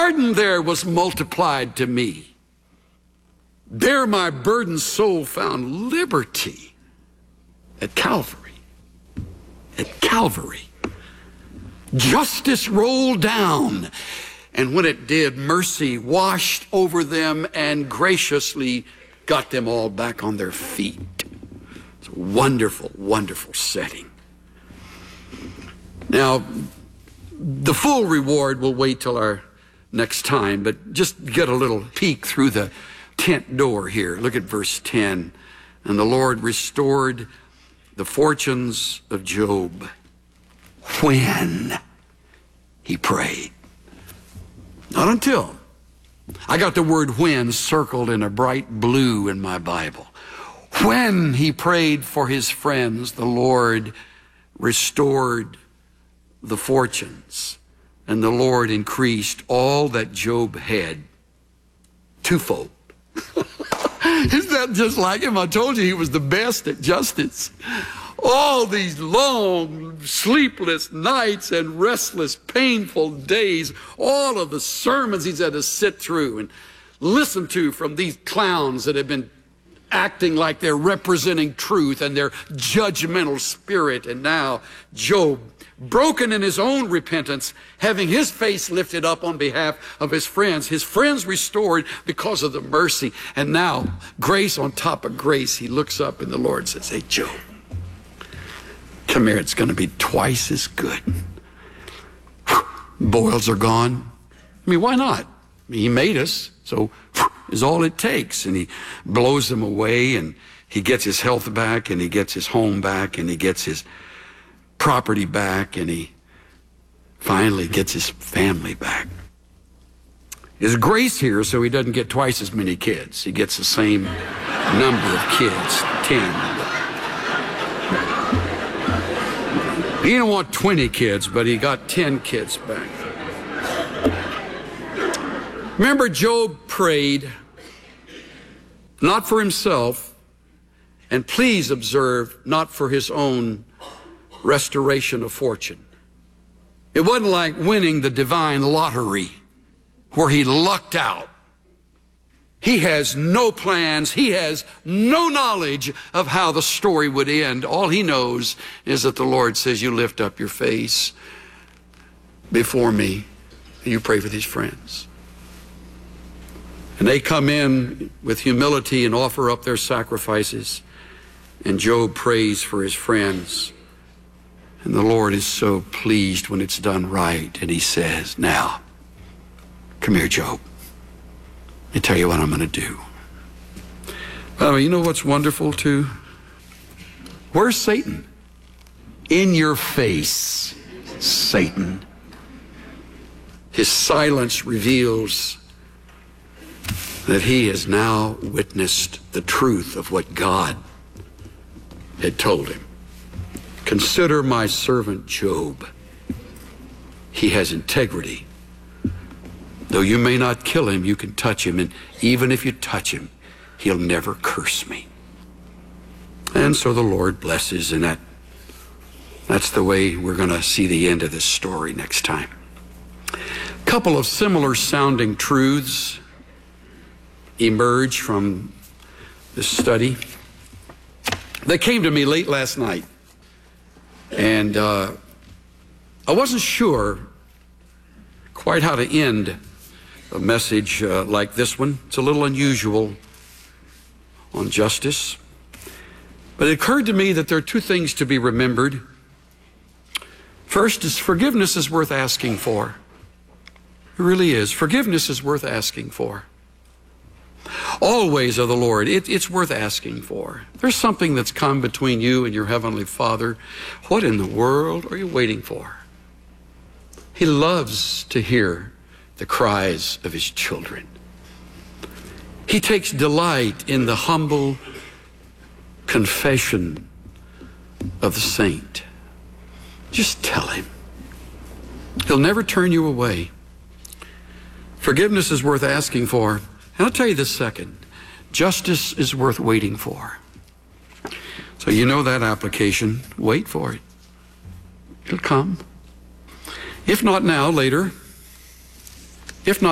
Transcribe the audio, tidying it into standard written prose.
pardon there was multiplied to me. There my burdened soul found liberty at Calvary. At Calvary. Justice rolled down, and when it did, mercy washed over them and graciously got them all back on their feet. It's a wonderful, wonderful setting. Now, the full reward will wait till our next time, but just get a little peek through the tent door here. Look at verse 10. And the Lord restored the fortunes of Job when he prayed. Not until. I got the word when circled in a bright blue in my Bible. When he prayed for his friends, the Lord restored the fortunes, and the Lord increased all that Job had twofold. Isn't that just like him? I told you he was the best at justice. All these long, sleepless nights and restless, painful days, all of the sermons he's had to sit through and listen to from these clowns that have been acting like they're representing truth and their judgmental spirit. And now Job, broken in his own repentance, having his face lifted up on behalf of his friends restored because of the mercy. And now, grace on top of grace, he looks up and the Lord says, hey, Job, come here, it's going to be twice as good. Boils are gone. I mean, why not? I mean, he made us, so is all it takes. And he blows them away, and he gets his health back, and he gets his home back, and he gets his property back, and he finally gets his family back. There's grace here, so he doesn't get twice as many kids. He gets the same number of kids, 10. He didn't want 20 kids, but he got 10 kids back. Remember, Job prayed not for himself, and please observe, not for his own restoration of fortune. It wasn't like winning the divine lottery where he lucked out. He has no plans. He has no knowledge of how the story would end. All he knows is that the Lord says, you lift up your face before me and you pray for these friends. And they come in with humility and offer up their sacrifices. And Job prays for his friends. And the Lord is so pleased when it's done right. And he says, now, come here, Job. Let me tell you what I'm going to do. By the way, you know what's wonderful too? Where's Satan? In your face, Satan. His silence reveals that he has now witnessed the truth of what God had told him. Consider my servant Job. He has integrity. Though you may not kill him, you can touch him, and even if you touch him, he'll never curse me. And so the Lord blesses, and that's the way we're going to see the end of this story next time. A couple of similar sounding truths emerge from this study. They came to me late last night, and I wasn't sure quite how to end a message like this one. It's a little unusual on justice. But it occurred to me that there are two things to be remembered. First is forgiveness is worth asking for. It really is. Forgiveness is worth asking for. All ways of the Lord, it's worth asking for. There's something that's come between you and your Heavenly Father. What in the world are you waiting for? He loves to hear the cries of his children. He takes delight in the humble confession of the saint. Just tell him. He'll never turn you away. Forgiveness is worth asking for. And I'll tell you this second. Justice is worth waiting for. So you know that application. Wait for it. It'll come. If not now, later. If not